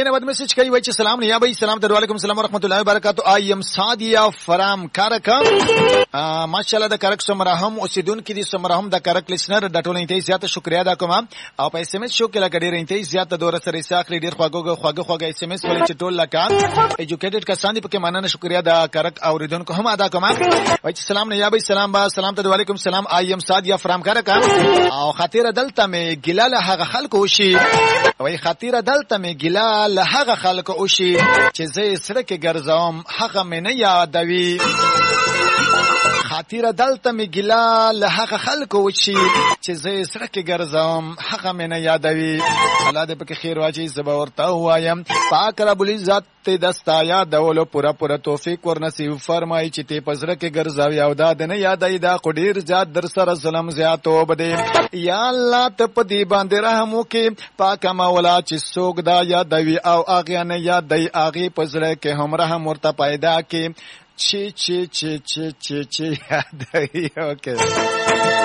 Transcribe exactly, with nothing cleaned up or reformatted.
غینه بعد میسج کوي وای چې سلام نه یا بھائی سلام ته وعلیکم السلام ورحمت الله وبرکاتہ. ایم سادیا فرام کارکا ماشاءالله د کارک سمراهم اوسیدونکو دي سمراهم د کارک لسنر د ټولو انتهایی زیاته شکریا ادا کوم او په اس ام اس شو کې لګ ډیر انتهایی زیاته دوره سره ساخلی ډیر خواږه خواږه خواږه اس ام اس ولې چې ټول لکه ایجوکیټډ کسان دي په کې ماننه شکریا د کارک اوریدونکو هم ادا کوم وای چې سلام نه یا بھائی سلام با سلام ته وعلیکم السلام. ایم سادیا فرام کارکا او خاطر دلته می ګلاله هغه خلکو وشي وای خاطر دلته می ګلاله هغه خلکو وشي چې زه سره کې ګرځوم هغه مې نه یادوي. خاطر دلته می ګلا له هغه خلکو وشي چې زه سره کې ګرځم هغه مې نه یادوي. الله دې پکې خیر واچي. زبا ورته وایم پاک رب العزت ته دستا یادولو پورا پورا توفیق ورنصیب فرمایي چې ته پزره کې ګرځاوي او دا نه یادای دا قدیر ذات در سره ظلم زیاتو بده. یا الله ته په دې باندې رحم وکي پاک مولا چې څوک دا یادوي او هغه نه یادای هغه پزره کې هم رحم ورته پیدا کې چی چی چی چی چی چی یاد ای اوکے